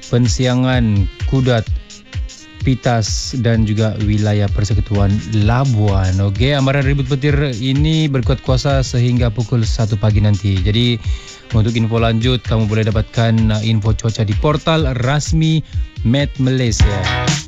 Pensiangan, Kudat, Pitas dan juga wilayah Persekutuan Labuan. Okey, amaran ribut petir ini berkuat kuasa sehingga pukul 1 pagi nanti. Jadi untuk info lanjut kamu boleh dapatkan info cuaca di portal rasmi Met Malaysia.